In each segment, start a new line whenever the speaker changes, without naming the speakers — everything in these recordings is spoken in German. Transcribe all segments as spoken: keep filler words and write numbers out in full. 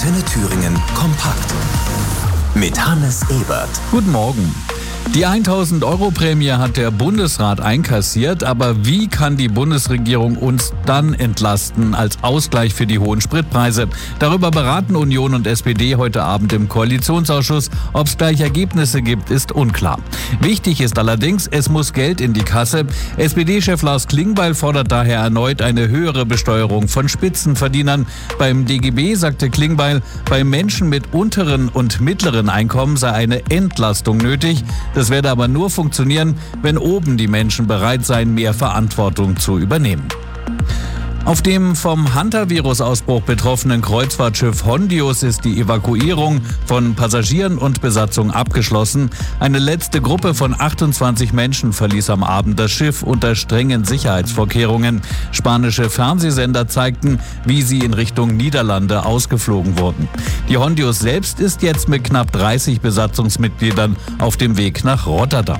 Antenne Thüringen kompakt mit Hannes Ebert.
Guten Morgen. Die tausend Euro Prämie hat der Bundesrat einkassiert, aber wie kann die Bundesregierung uns dann entlasten als Ausgleich für die hohen Spritpreise? Darüber beraten Union und S P D heute Abend im Koalitionsausschuss. Ob es gleich Ergebnisse gibt, ist unklar. Wichtig ist allerdings, es muss Geld in die Kasse. S P D-Chef Lars Klingbeil fordert daher erneut eine höhere Besteuerung von Spitzenverdienern. Beim D G B sagte Klingbeil, bei Menschen mit unteren und mittleren Einkommen sei eine Entlastung nötig. Das werde aber nur funktionieren, wenn oben die Menschen bereit seien, mehr Verantwortung zu übernehmen. Auf dem vom Hantavirus-Ausbruch betroffenen Kreuzfahrtschiff Hondius ist die Evakuierung von Passagieren und Besatzung abgeschlossen. Eine letzte Gruppe von achtundzwanzig Menschen verließ am Abend das Schiff unter strengen Sicherheitsvorkehrungen. Spanische Fernsehsender zeigten, wie sie in Richtung Niederlande ausgeflogen wurden. Die Hondius selbst ist jetzt mit knapp dreißig Besatzungsmitgliedern auf dem Weg nach Rotterdam.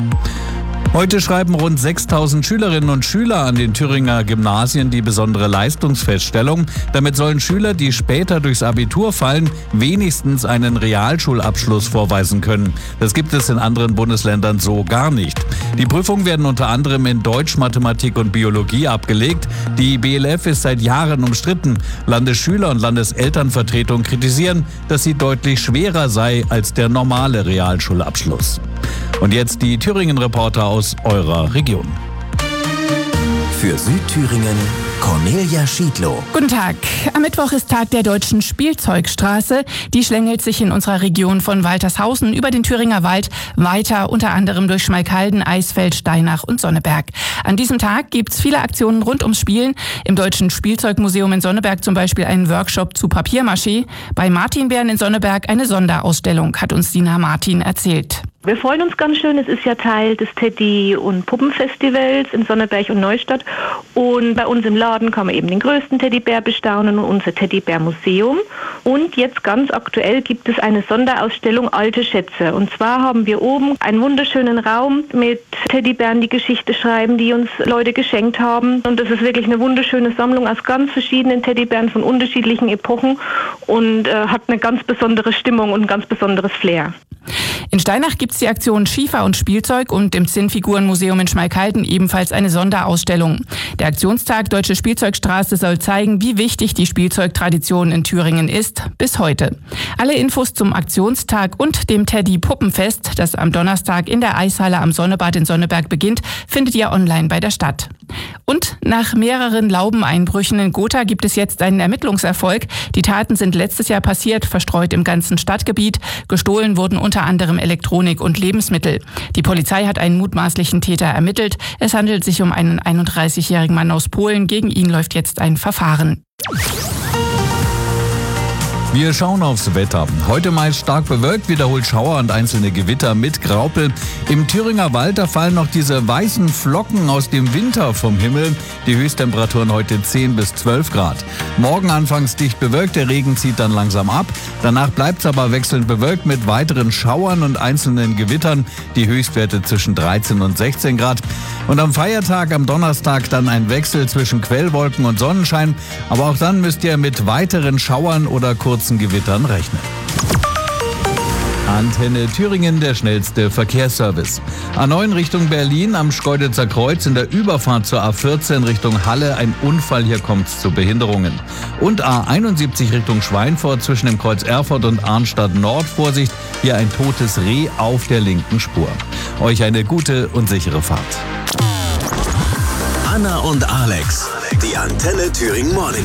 Heute schreiben rund sechstausend Schülerinnen und Schüler an den Thüringer Gymnasien die besondere Leistungsfeststellung. Damit sollen Schüler, die später durchs Abitur fallen, wenigstens einen Realschulabschluss vorweisen können. Das gibt es in anderen Bundesländern so gar nicht. Die Prüfungen werden unter anderem in Deutsch, Mathematik und Biologie abgelegt. Die B L F ist seit Jahren umstritten. Landesschüler- und Landeselternvertretungen kritisieren, dass sie deutlich schwerer sei als der normale Realschulabschluss. Und jetzt die Thüringen-Reporter aus eurer Region.
Für Südthüringen Cornelia Schiedlow.
Guten Tag. Am Mittwoch ist Tag der Deutschen Spielzeugstraße. Die schlängelt sich in unserer Region von Waltershausen über den Thüringer Wald weiter, unter anderem durch Schmalkalden, Eisfeld, Steinach und Sonneberg. An diesem Tag gibt's viele Aktionen rund ums Spielen. Im Deutschen Spielzeugmuseum in Sonneberg zum Beispiel einen Workshop zu Papiermaché. Bei Martinbären in Sonneberg eine Sonderausstellung, hat uns Dina Martin erzählt.
Wir freuen uns ganz schön. Es ist ja Teil des Teddy- und Puppenfestivals in Sonneberg und Neustadt. Und bei uns im Laden kann man eben den größten Teddybär bestaunen und unser Teddybär-Museum. Und jetzt ganz aktuell gibt es eine Sonderausstellung Alte Schätze. Und zwar haben wir oben einen wunderschönen Raum mit Teddybären, die Geschichte schreiben, die uns Leute geschenkt haben. Und das ist wirklich eine wunderschöne Sammlung aus ganz verschiedenen Teddybären von unterschiedlichen Epochen und äh, hat eine ganz besondere Stimmung und ein ganz besonderes Flair.
In Steinach gibt's die Aktion Schiefer und Spielzeug und im Zinnfigurenmuseum in Schmalkalden ebenfalls eine Sonderausstellung. Der Aktionstag Deutsche Spielzeugstraße soll zeigen, wie wichtig die Spielzeugtradition in Thüringen ist, bis heute. Alle Infos zum Aktionstag und dem Teddy-Puppenfest, das am Donnerstag in der Eishalle am Sonnebad in Sonneberg beginnt, findet ihr online bei der Stadt. Und nach mehreren Laubeneinbrüchen in Gotha gibt es jetzt einen Ermittlungserfolg. Die Taten sind letztes Jahr passiert, verstreut im ganzen Stadtgebiet. Gestohlen wurden unter anderem Elektronik und Lebensmittel. Die Polizei hat einen mutmaßlichen Täter ermittelt. Es handelt sich um einen einunddreißigjährigen Mann aus Polen. Gegen ihn läuft jetzt ein Verfahren.
Wir schauen aufs Wetter. Heute meist stark bewölkt, wiederholt Schauer und einzelne Gewitter mit Graupel. Im Thüringer Wald, da fallen noch diese weißen Flocken aus dem Winter vom Himmel. Die Höchsttemperaturen heute zehn bis zwölf Grad. Morgen anfangs dicht bewölkt, der Regen zieht dann langsam ab. Danach bleibt es aber wechselnd bewölkt mit weiteren Schauern und einzelnen Gewittern. Die Höchstwerte zwischen dreizehn und sechzehn Grad. Und am Feiertag, am Donnerstag, dann ein Wechsel zwischen Quellwolken und Sonnenschein. Aber auch dann müsst ihr mit weiteren Schauern oder kurzen Gewittern rechnen. Antenne Thüringen, der schnellste Verkehrsservice. A neun Richtung Berlin am Schkeuditzer Kreuz in der Überfahrt zur A vierzehn Richtung Halle ein Unfall, hier kommt es zu Behinderungen. Und A einundsiebzig Richtung Schweinfurt zwischen dem Kreuz Erfurt und Arnstadt Nord, Vorsicht, hier ein totes Reh auf der linken Spur. Euch eine gute und sichere Fahrt.
Anna und Alex, die Antenne Thüringen Morning